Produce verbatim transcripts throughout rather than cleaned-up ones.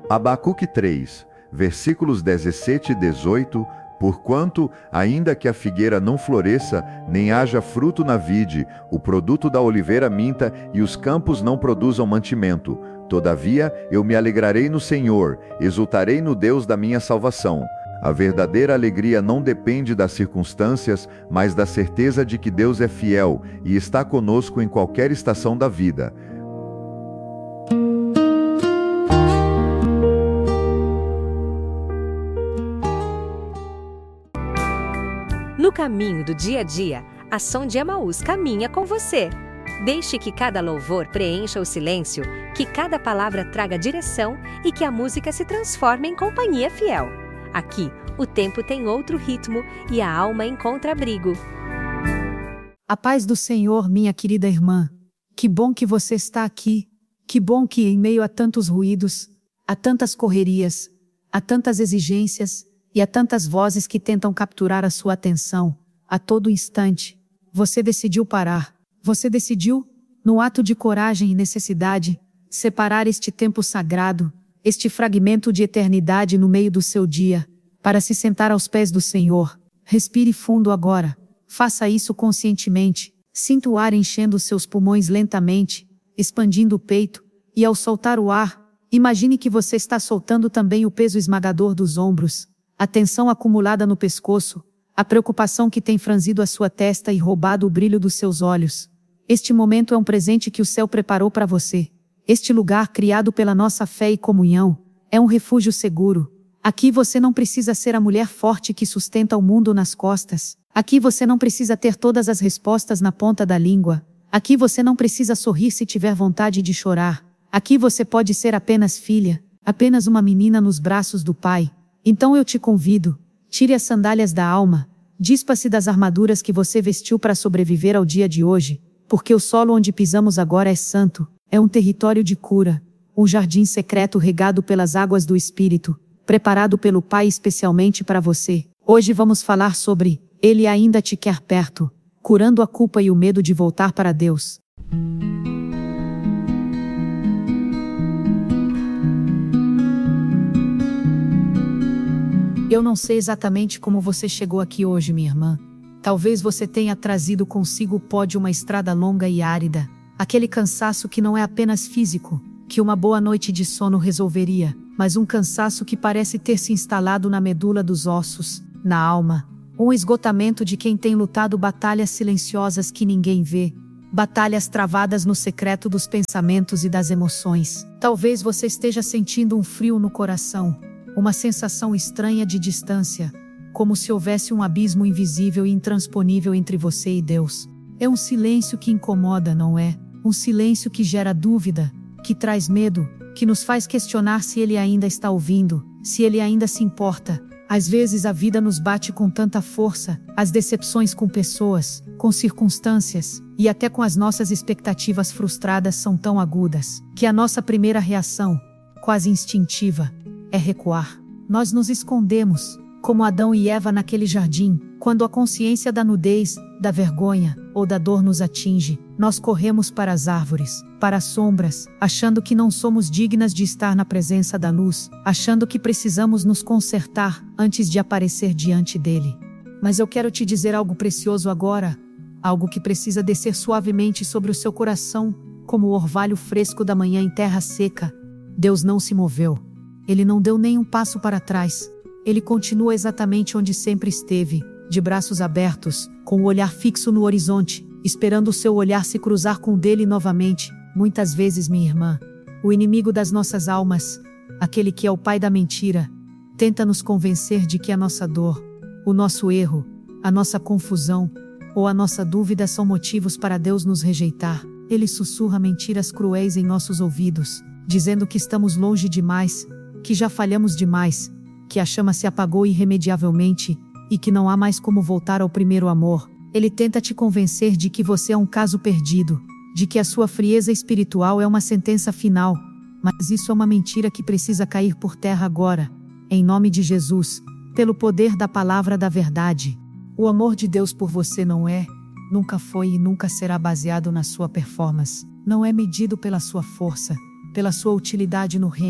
Abacuque três, versículos dezessete e dezoito. Porquanto, ainda que a figueira não floresça, nem haja fruto na vide, o produto da oliveira minta, e os campos não produzam mantimento, todavia eu me alegrarei no Senhor, exultarei no Deus da minha salvação. A verdadeira alegria não depende das circunstâncias, mas da certeza de que Deus é fiel e está conosco em qualquer estação da vida. No caminho do dia a dia, a Som de Emaús caminha com você. Deixe que cada louvor preencha o silêncio, que cada palavra traga direção e que a música se transforme em companhia fiel. Aqui, o tempo tem outro ritmo e a alma encontra abrigo. A paz do Senhor, minha querida irmã. Que bom que você está aqui. Que bom que, em meio a tantos ruídos, a tantas correrias, a tantas exigências e a tantas vozes que tentam capturar a sua atenção, a todo instante, você decidiu parar. Você decidiu, no ato de coragem e necessidade, separar este tempo sagrado, este fragmento de eternidade no meio do seu dia, para se sentar aos pés do Senhor. Respire fundo agora. Faça isso conscientemente. Sinta o ar enchendo seus pulmões lentamente, expandindo o peito, e ao soltar o ar, imagine que você está soltando também o peso esmagador dos ombros, a tensão acumulada no pescoço, a preocupação que tem franzido a sua testa e roubado o brilho dos seus olhos. Este momento é um presente que o céu preparou para você. Este lugar criado pela nossa fé e comunhão é um refúgio seguro. Aqui você não precisa ser a mulher forte que sustenta o mundo nas costas. Aqui você não precisa ter todas as respostas na ponta da língua. Aqui você não precisa sorrir se tiver vontade de chorar. Aqui você pode ser apenas filha, apenas uma menina nos braços do Pai. Então eu te convido, tire as sandálias da alma, dispa-se das armaduras que você vestiu para sobreviver ao dia de hoje, porque o solo onde pisamos agora é santo, é um território de cura, um jardim secreto regado pelas águas do Espírito, preparado pelo Pai especialmente para você. Hoje vamos falar sobre Ele ainda te quer perto, curando a culpa e o medo de voltar para Deus. Eu não sei exatamente como você chegou aqui hoje, minha irmã. Talvez você tenha trazido consigo o pó de uma estrada longa e árida, aquele cansaço que não é apenas físico, que uma boa noite de sono resolveria, mas um cansaço que parece ter se instalado na medula dos ossos, na alma, um esgotamento de quem tem lutado batalhas silenciosas que ninguém vê, batalhas travadas no secreto dos pensamentos e das emoções. Talvez você esteja sentindo um frio no coração, uma sensação estranha de distância, como se houvesse um abismo invisível e intransponível entre você e Deus. É um silêncio que incomoda, não é? Um silêncio que gera dúvida, que traz medo, que nos faz questionar se Ele ainda está ouvindo, se Ele ainda se importa. Às vezes a vida nos bate com tanta força, as decepções com pessoas, com circunstâncias, e até com as nossas expectativas frustradas são tão agudas, que a nossa primeira reação, quase instintiva, é recuar. Nós nos escondemos, como Adão e Eva naquele jardim, quando a consciência da nudez, da vergonha ou da dor nos atinge, nós corremos para as árvores, para as sombras, achando que não somos dignas de estar na presença da luz, achando que precisamos nos consertar antes de aparecer diante dele. Mas eu quero te dizer algo precioso agora, algo que precisa descer suavemente sobre o seu coração, como o orvalho fresco da manhã em terra seca. Deus não se moveu. Ele não deu nem um passo para trás. Ele continua exatamente onde sempre esteve, de braços abertos, com o olhar fixo no horizonte, esperando o seu olhar se cruzar com o dele novamente. Muitas vezes, minha irmã, o inimigo das nossas almas, aquele que é o pai da mentira, tenta nos convencer de que a nossa dor, o nosso erro, a nossa confusão ou a nossa dúvida são motivos para Deus nos rejeitar. Ele sussurra mentiras cruéis em nossos ouvidos, dizendo que estamos longe demais, que já falhamos demais, que a chama se apagou irremediavelmente, e que não há mais como voltar ao primeiro amor. Ele tenta te convencer de que você é um caso perdido, de que a sua frieza espiritual é uma sentença final, mas isso é uma mentira que precisa cair por terra agora, em nome de Jesus, pelo poder da palavra da verdade. O amor de Deus por você não é, nunca foi e nunca será baseado na sua performance, não é medido pela sua força, pela sua utilidade no reino,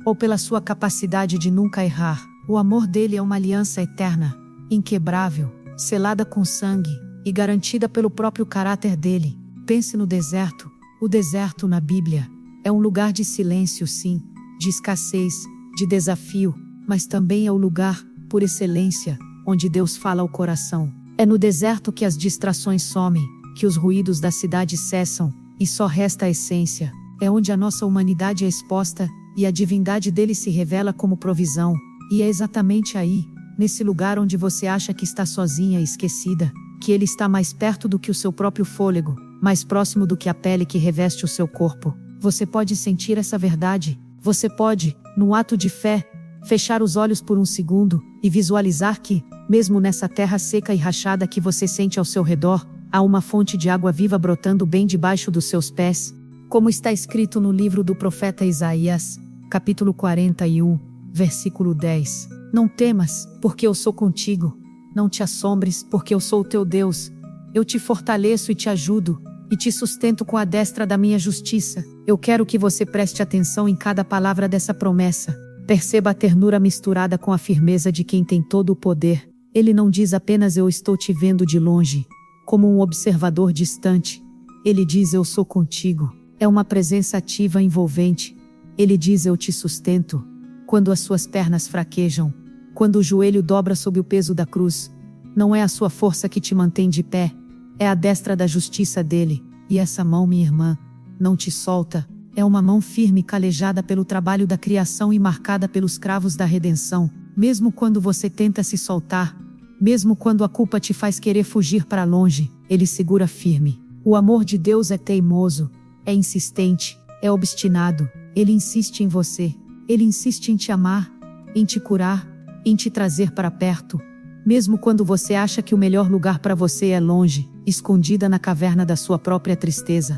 ou pela sua capacidade de nunca errar. O amor dele é uma aliança eterna, inquebrável, selada com sangue e garantida pelo próprio caráter dele. Pense no deserto. O deserto na Bíblia é um lugar de silêncio, sim, de escassez, de desafio, mas também é o lugar, por excelência, onde Deus fala ao coração. É no deserto que as distrações somem, que os ruídos da cidade cessam, e só resta a essência. É onde a nossa humanidade é exposta, e a divindade dele se revela como provisão. E é exatamente aí, nesse lugar onde você acha que está sozinha e esquecida, que ele está mais perto do que o seu próprio fôlego, mais próximo do que a pele que reveste o seu corpo. Você pode sentir essa verdade. Você pode, num ato de fé, fechar os olhos por um segundo e visualizar que, mesmo nessa terra seca e rachada que você sente ao seu redor, há uma fonte de água viva brotando bem debaixo dos seus pés, como está escrito no livro do profeta Isaías, capítulo quarenta e um, versículo dez. Não temas, porque eu sou contigo. Não te assombres, porque eu sou o teu Deus. Eu te fortaleço e te ajudo, e te sustento com a destra da minha justiça. Eu quero que você preste atenção em cada palavra dessa promessa. Perceba a ternura misturada com a firmeza de quem tem todo o poder. Ele não diz apenas eu estou te vendo de longe, como um observador distante. Ele diz eu sou contigo. É uma presença ativa e envolvente. Ele diz eu te sustento. Quando as suas pernas fraquejam, quando o joelho dobra sob o peso da cruz, não é a sua força que te mantém de pé, é a destra da justiça dele. E essa mão, minha irmã, não te solta. É uma mão firme e calejada pelo trabalho da criação e marcada pelos cravos da redenção. Mesmo quando você tenta se soltar, mesmo quando a culpa te faz querer fugir para longe, ele segura firme. O amor de Deus é teimoso, é insistente, é obstinado. Ele insiste em você. Ele insiste em te amar, em te curar, em te trazer para perto. Mesmo quando você acha que o melhor lugar para você é longe, escondida na caverna da sua própria tristeza.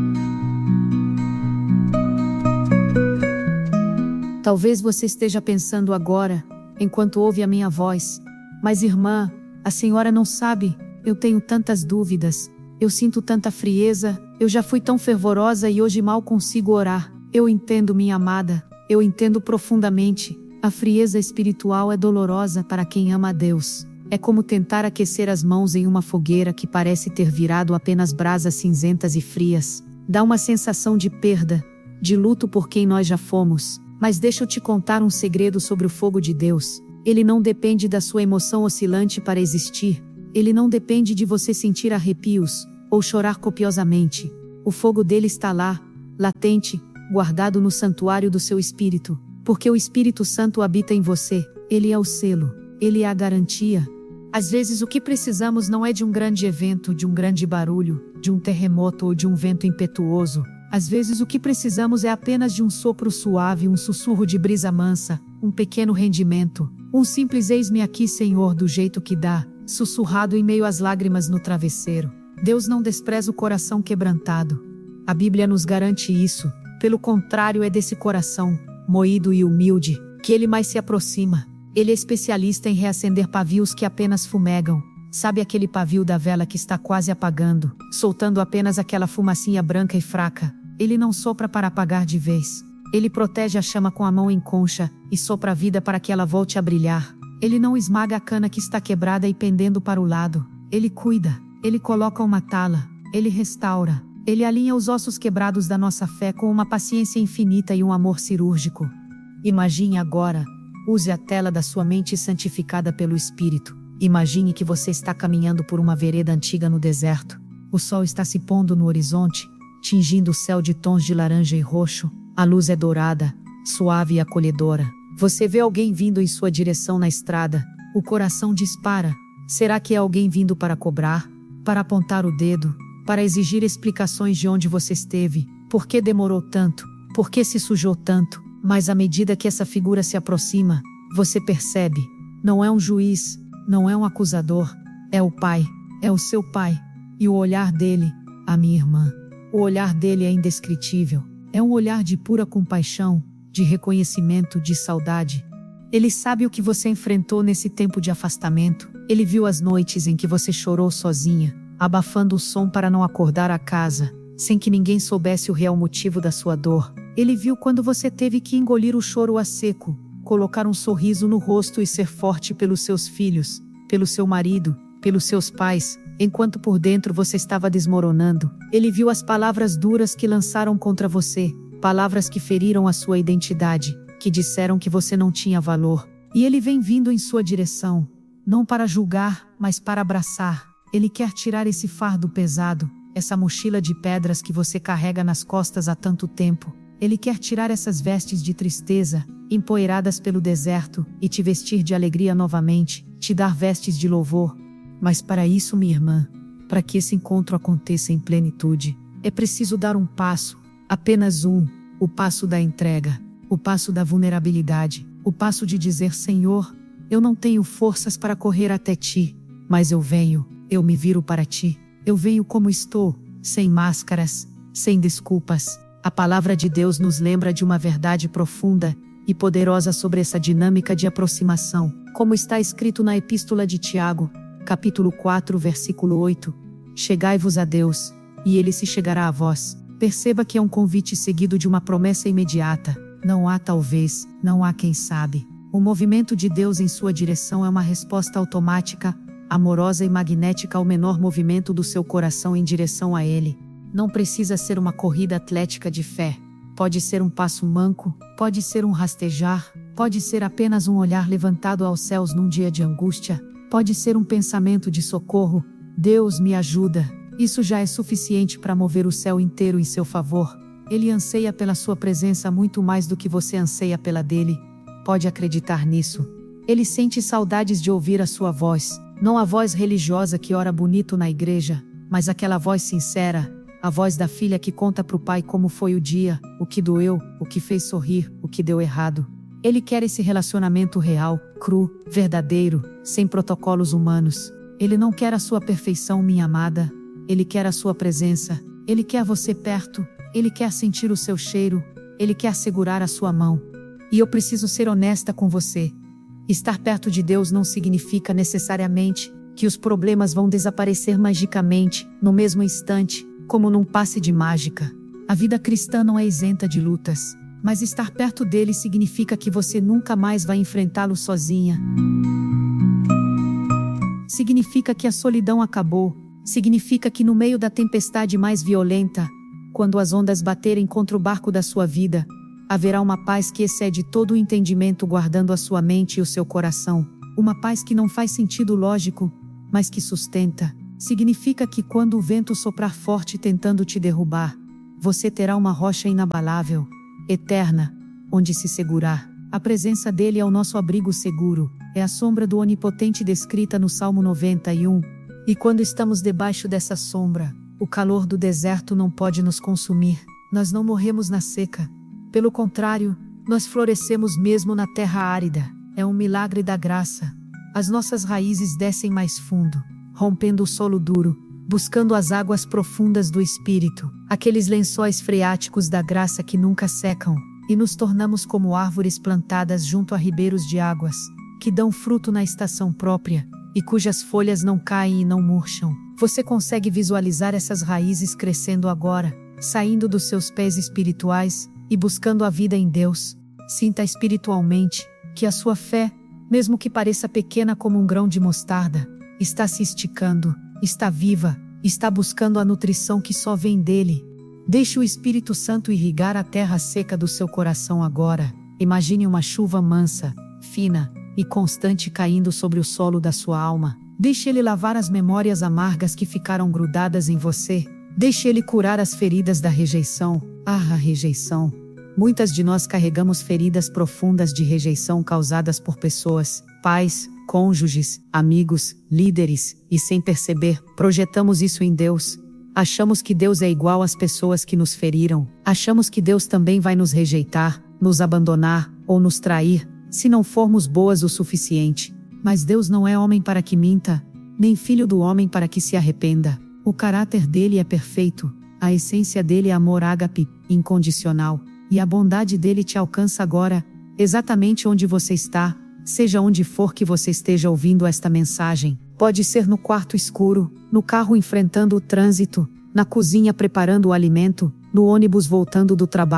Talvez você esteja pensando agora, enquanto ouve a minha voz, mas irmã, a senhora não sabe, eu tenho tantas dúvidas, eu sinto tanta frieza, eu já fui tão fervorosa e hoje mal consigo orar. Eu entendo, minha amada, eu entendo profundamente. A frieza espiritual é dolorosa para quem ama a Deus. É como tentar aquecer as mãos em uma fogueira que parece ter virado apenas brasas cinzentas e frias. Dá uma sensação de perda, de luto por quem nós já fomos. Mas deixa eu te contar um segredo sobre o fogo de Deus. Ele não depende da sua emoção oscilante para existir. Ele não depende de você sentir arrepios, ou chorar copiosamente. O fogo dele está lá, latente, guardado no santuário do seu espírito. Porque o Espírito Santo habita em você. Ele é o selo. Ele é a garantia. Às vezes o que precisamos não é de um grande evento, de um grande barulho, de um terremoto ou de um vento impetuoso. Às vezes o que precisamos é apenas de um sopro suave, um sussurro de brisa mansa, um pequeno rendimento, um simples eis-me aqui, Senhor, do jeito que dá, sussurrado em meio às lágrimas no travesseiro. Deus não despreza o coração quebrantado. A Bíblia nos garante isso. Pelo contrário, é desse coração, moído e humilde, que ele mais se aproxima. Ele é especialista em reacender pavios que apenas fumegam. Sabe aquele pavio da vela que está quase apagando, soltando apenas aquela fumacinha branca e fraca? Ele não sopra para apagar de vez. Ele protege a chama com a mão em concha, e sopra a vida para que ela volte a brilhar. Ele não esmaga a cana que está quebrada e pendendo para o lado. Ele cuida, ele coloca uma tala, ele restaura. Ele alinha os ossos quebrados da nossa fé com uma paciência infinita e um amor cirúrgico. Imagine agora, use a tela da sua mente santificada pelo Espírito. Imagine que você está caminhando por uma vereda antiga no deserto. O sol está se pondo no horizonte, tingindo o céu de tons de laranja e roxo. A luz é dourada, suave e acolhedora. Você vê alguém vindo em sua direção na estrada. O coração dispara. Será que é alguém vindo para cobrar? Para apontar o dedo? Para exigir explicações de onde você esteve, por que demorou tanto, por que se sujou tanto. Mas à medida que essa figura se aproxima, você percebe, não é um juiz, não é um acusador, é o Pai, é o seu Pai. E o olhar dele, a minha irmã, o olhar dele é indescritível, é um olhar de pura compaixão, de reconhecimento, de saudade. Ele sabe o que você enfrentou nesse tempo de afastamento, ele viu as noites em que você chorou sozinha, abafando o som para não acordar a casa, sem que ninguém soubesse o real motivo da sua dor. Ele viu quando você teve que engolir o choro a seco, colocar um sorriso no rosto e ser forte pelos seus filhos, pelo seu marido, pelos seus pais, enquanto por dentro você estava desmoronando. Ele viu as palavras duras que lançaram contra você, palavras que feriram a sua identidade, que disseram que você não tinha valor. E ele vem vindo em sua direção, não para julgar, mas para abraçar. Ele quer tirar esse fardo pesado, essa mochila de pedras que você carrega nas costas há tanto tempo. Ele quer tirar essas vestes de tristeza, empoeiradas pelo deserto, e te vestir de alegria novamente, te dar vestes de louvor. Mas para isso, minha irmã, para que esse encontro aconteça em plenitude, é preciso dar um passo, apenas um, o passo da entrega, o passo da vulnerabilidade, o passo de dizer: Senhor, eu não tenho forças para correr até ti, mas eu venho, eu me viro para ti, eu venho como estou, sem máscaras, sem desculpas. A palavra de Deus nos lembra de uma verdade profunda e poderosa sobre essa dinâmica de aproximação, como está escrito na Epístola de Tiago, capítulo quatro, versículo oito. Chegai-vos a Deus, e Ele se chegará a vós. Perceba que é um convite seguido de uma promessa imediata. Não há talvez, não há quem sabe. O movimento de Deus em sua direção é uma resposta automática, amorosa e magnética ao menor movimento do seu coração em direção a Ele. Não precisa ser uma corrida atlética de fé. Pode ser um passo manco, pode ser um rastejar, pode ser apenas um olhar levantado aos céus num dia de angústia, pode ser um pensamento de socorro: Deus me ajuda. Isso já é suficiente para mover o céu inteiro em seu favor. Ele anseia pela sua presença muito mais do que você anseia pela dele. Pode acreditar nisso. Ele sente saudades de ouvir a sua voz, não a voz religiosa que ora bonito na igreja, mas aquela voz sincera, a voz da filha que conta para o pai como foi o dia, o que doeu, o que fez sorrir, o que deu errado. Ele quer esse relacionamento real, cru, verdadeiro, sem protocolos humanos. Ele não quer a sua perfeição, minha amada. Ele quer a sua presença. Ele quer você perto. Ele quer sentir o seu cheiro. Ele quer segurar a sua mão. E eu preciso ser honesta com você. Estar perto de Deus não significa necessariamente que os problemas vão desaparecer magicamente, no mesmo instante, como num passe de mágica. A vida cristã não é isenta de lutas, mas estar perto dele significa que você nunca mais vai enfrentá-lo sozinha. Significa que a solidão acabou. Significa que no meio da tempestade mais violenta, quando as ondas baterem contra o barco da sua vida, haverá uma paz que excede todo o entendimento, guardando a sua mente e o seu coração. Uma paz que não faz sentido lógico, mas que sustenta. Significa que quando o vento soprar forte tentando te derrubar, você terá uma rocha inabalável, eterna, onde se segurar. A presença dele é o nosso abrigo seguro, é a sombra do Onipotente descrita no Salmo noventa e um. E quando estamos debaixo dessa sombra, o calor do deserto não pode nos consumir. Nós não morremos na seca. Pelo contrário, nós florescemos mesmo na terra árida. É um milagre da graça. As nossas raízes descem mais fundo, rompendo o solo duro, buscando as águas profundas do Espírito, aqueles lençóis freáticos da graça que nunca secam, e nos tornamos como árvores plantadas junto a ribeiros de águas, que dão fruto na estação própria, e cujas folhas não caem e não murcham. Você consegue visualizar essas raízes crescendo agora, saindo dos seus pés espirituais, e buscando a vida em Deus. Sinta espiritualmente que a sua fé, mesmo que pareça pequena como um grão de mostarda, está se esticando, está viva, está buscando a nutrição que só vem dele. Deixe o Espírito Santo irrigar a terra seca do seu coração agora. Imagine uma chuva mansa, fina e constante caindo sobre o solo da sua alma. Deixe ele lavar as memórias amargas que ficaram grudadas em você. Deixe ele curar as feridas da rejeição. Ah, a rejeição! Muitas de nós carregamos feridas profundas de rejeição causadas por pessoas, pais, cônjuges, amigos, líderes, e sem perceber, projetamos isso em Deus. Achamos que Deus é igual às pessoas que nos feriram. Achamos que Deus também vai nos rejeitar, nos abandonar ou nos trair, se não formos boas o suficiente. Mas Deus não é homem para que minta, nem filho do homem para que se arrependa. O caráter dele é perfeito, a essência dele é amor ágape, incondicional. E a bondade dele te alcança agora, exatamente onde você está, seja onde for que você esteja ouvindo esta mensagem. Pode ser no quarto escuro, no carro enfrentando o trânsito, na cozinha preparando o alimento, no ônibus voltando do trabalho,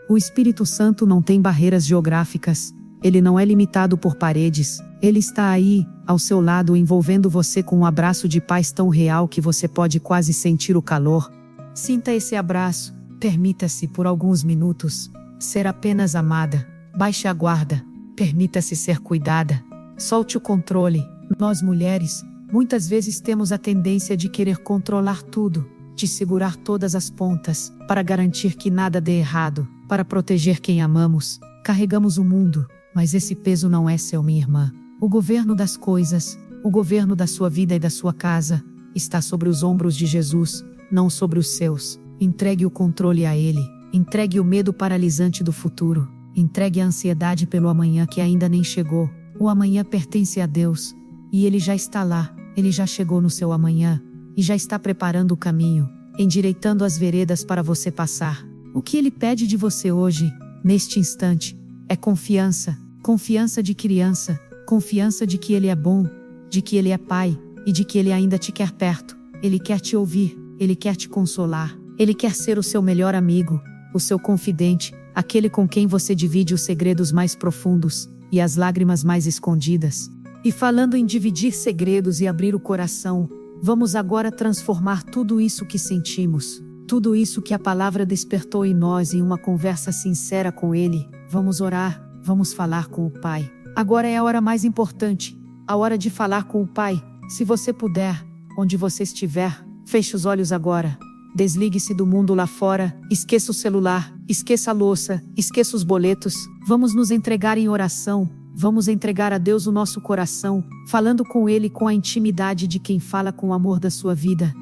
O Espírito Santo não tem barreiras geográficas. Ele não é limitado por paredes. Ele está aí, ao seu lado, envolvendo você com um abraço de paz tão real que você pode quase sentir o calor. Sinta esse abraço. Permita-se, por alguns minutos, ser apenas amada. Baixe a guarda. Permita-se ser cuidada. Solte o controle. Nós mulheres, muitas vezes temos a tendência de querer controlar tudo, de segurar todas as pontas, para garantir que nada dê errado, para proteger quem amamos. Carregamos o mundo, mas esse peso não é seu, minha irmã. O governo das coisas, o governo da sua vida e da sua casa, está sobre os ombros de Jesus, não sobre os seus. Entregue o controle a Ele. Entregue o medo paralisante do futuro. Entregue a ansiedade pelo amanhã que ainda nem chegou. O amanhã pertence a Deus. E Ele já está lá. Ele já chegou no seu amanhã. E já está preparando o caminho, endireitando as veredas para você passar. O que Ele pede de você hoje, neste instante, é confiança. Confiança de criança. Confiança de que Ele é bom, de que Ele é Pai, e de que Ele ainda te quer perto. Ele quer te ouvir. Ele quer te consolar. Ele quer ser o seu melhor amigo, o seu confidente, aquele com quem você divide os segredos mais profundos e as lágrimas mais escondidas. E falando em dividir segredos e abrir o coração, vamos agora transformar tudo isso que sentimos, tudo isso que a palavra despertou em nós em uma conversa sincera com Ele. Vamos orar, vamos falar com o Pai. Agora é a hora mais importante, a hora de falar com o Pai. Se você puder, onde você estiver, feche os olhos agora. Desligue-se do mundo lá fora, esqueça o celular, esqueça a louça, esqueça os boletos. Vamos nos entregar em oração, vamos entregar a Deus o nosso coração, falando com Ele com a intimidade de quem fala com o amor da sua vida.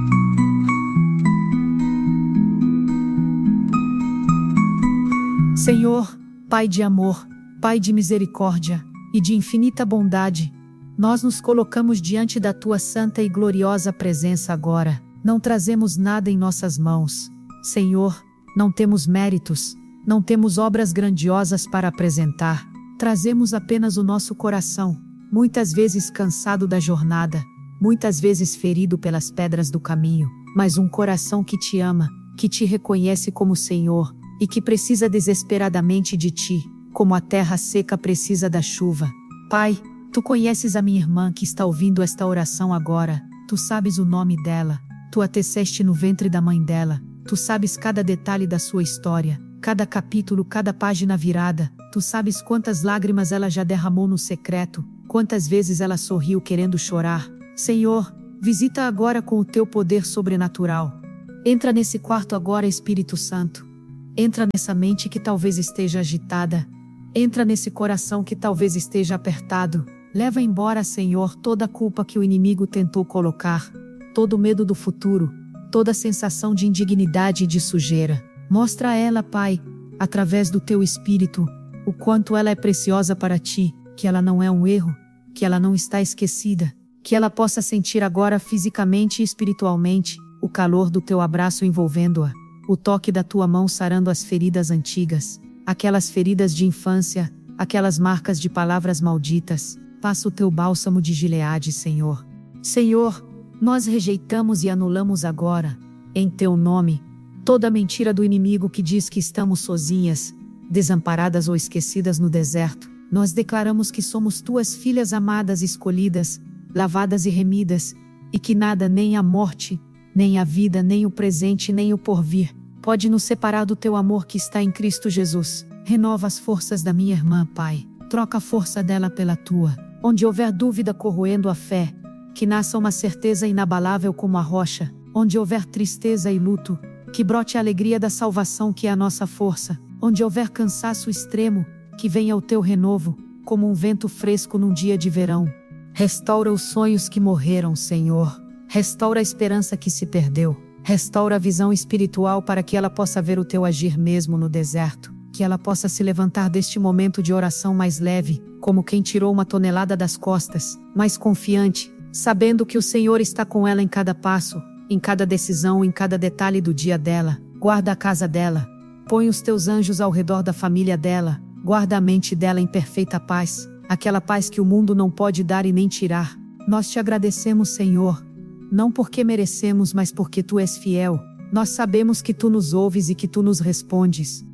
Senhor, Pai de amor, Pai de misericórdia e de infinita bondade, nós nos colocamos diante da Tua santa e gloriosa presença agora. Não trazemos nada em nossas mãos. Senhor, não temos méritos, não temos obras grandiosas para apresentar. Trazemos apenas o nosso coração, muitas vezes cansado da jornada, muitas vezes ferido pelas pedras do caminho, mas um coração que te ama, que te reconhece como Senhor, e que precisa desesperadamente de ti, como a terra seca precisa da chuva. Pai, Tu conheces a minha irmã que está ouvindo esta oração agora. Tu sabes o nome dela. Tu a teceste no ventre da mãe dela. Tu sabes cada detalhe da sua história, cada capítulo, cada página virada. Tu sabes quantas lágrimas ela já derramou no secreto, quantas vezes ela sorriu querendo chorar. Senhor, visita agora com o Teu poder sobrenatural. Entra nesse quarto agora, Espírito Santo. Entra nessa mente que talvez esteja agitada. Entra nesse coração que talvez esteja apertado. Leva embora, Senhor, toda a culpa que o inimigo tentou colocar. Todo o medo do futuro, toda a sensação de indignidade e de sujeira. Mostra a ela, Pai, através do Teu Espírito, o quanto ela é preciosa para Ti, que ela não é um erro, que ela não está esquecida, que ela possa sentir agora fisicamente e espiritualmente o calor do Teu abraço envolvendo-a, o toque da Tua mão sarando as feridas antigas, aquelas feridas de infância, aquelas marcas de palavras malditas. Passa o Teu bálsamo de Gileade, Senhor. Senhor, nós rejeitamos e anulamos agora, em Teu nome, toda a mentira do inimigo que diz que estamos sozinhas, desamparadas ou esquecidas no deserto. Nós declaramos que somos Tuas filhas amadas e escolhidas, lavadas e remidas, e que nada, nem a morte, nem a vida, nem o presente, nem o porvir, pode nos separar do Teu amor que está em Cristo Jesus. Renova as forças da minha irmã, Pai. Troca a força dela pela Tua. Onde houver dúvida corroendo a fé, que nasça uma certeza inabalável como a rocha. Onde houver tristeza e luto, que brote a alegria da salvação que é a nossa força. Onde houver cansaço extremo, que venha o Teu renovo, como um vento fresco num dia de verão. Restaura os sonhos que morreram, Senhor. Restaura a esperança que se perdeu. Restaura a visão espiritual para que ela possa ver o Teu agir mesmo no deserto. Que ela possa se levantar deste momento de oração mais leve, como quem tirou uma tonelada das costas, mais confiante, sabendo que o Senhor está com ela em cada passo, em cada decisão, em cada detalhe do dia dela. Guarda a casa dela. Põe os Teus anjos ao redor da família dela. Guarda a mente dela em perfeita paz, aquela paz que o mundo não pode dar e nem tirar. Nós Te agradecemos, Senhor, não porque merecemos, mas porque Tu és fiel. Nós sabemos que Tu nos ouves e que Tu nos respondes.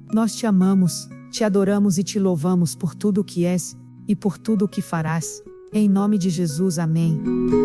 Nós te amamos, te adoramos e te louvamos por tudo o que és e por tudo o que farás. Em nome de Jesus, amém.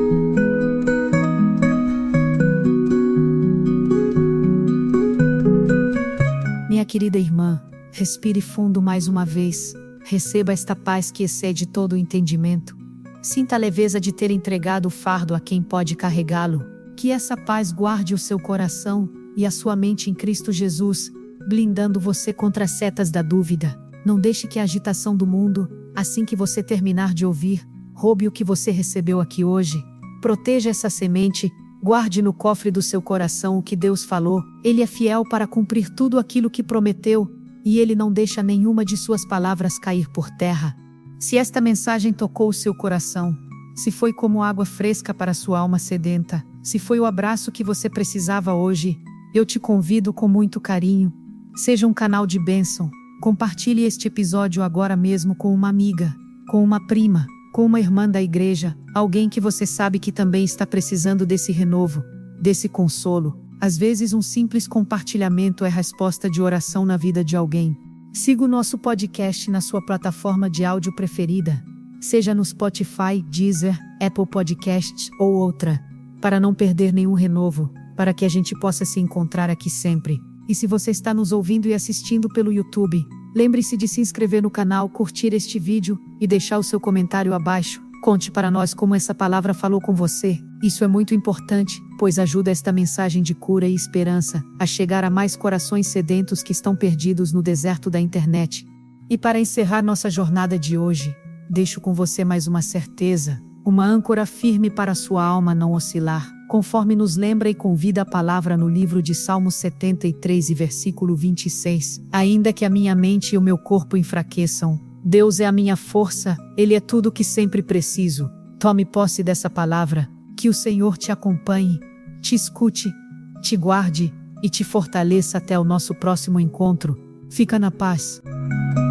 Minha querida irmã, respire fundo mais uma vez. Receba esta paz que excede todo o entendimento. Sinta a leveza de ter entregado o fardo a quem pode carregá-lo. Que essa paz guarde o seu coração e a sua mente em Cristo Jesus, blindando você contra as setas da dúvida. Não deixe que a agitação do mundo, assim que você terminar de ouvir, roube o que você recebeu aqui hoje. Proteja essa semente, guarde no cofre do seu coração o que Deus falou. Ele é fiel para cumprir tudo aquilo que prometeu, e Ele não deixa nenhuma de suas palavras cair por terra. Se esta mensagem tocou o seu coração, se foi como água fresca para sua alma sedenta, se foi o abraço que você precisava hoje, eu te convido com muito carinho. Seja um canal de bênção. Compartilhe este episódio agora mesmo com uma amiga, com uma prima, com uma irmã da igreja, alguém que você sabe que também está precisando desse renovo, desse consolo. Às vezes um simples compartilhamento é resposta de oração na vida de alguém. Siga o nosso podcast na sua plataforma de áudio preferida, seja no Spotify, Deezer, Apple Podcasts ou outra, para não perder nenhum renovo, para que a gente possa se encontrar aqui sempre. E se você está nos ouvindo e assistindo pelo YouTube, lembre-se de se inscrever no canal, curtir este vídeo e deixar o seu comentário abaixo. Conte para nós como essa palavra falou com você. Isso é muito importante, pois ajuda esta mensagem de cura e esperança a chegar a mais corações sedentos que estão perdidos no deserto da internet. E para encerrar nossa jornada de hoje, deixo com você mais uma certeza, uma âncora firme para a sua alma não oscilar, conforme nos lembra e convida a palavra no livro de Salmos setenta e três e versículo vinte e seis. Ainda que a minha mente e o meu corpo enfraqueçam, Deus é a minha força, Ele é tudo o que sempre preciso. Tome posse dessa palavra, que o Senhor te acompanhe, te escute, te guarde e te fortaleça até o nosso próximo encontro. Fica na paz.